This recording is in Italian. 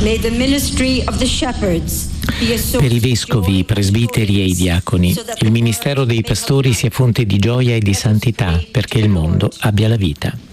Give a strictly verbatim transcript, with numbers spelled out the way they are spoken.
Per i vescovi, i presbiteri e i diaconi, il ministero dei pastori sia fonte di gioia e di santità perché il mondo abbia la vita.